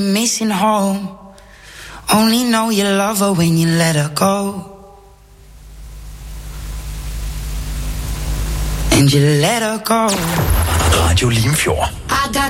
missing home. Only know you love her when you let her go. And you let her go. Radio Limfjord. I got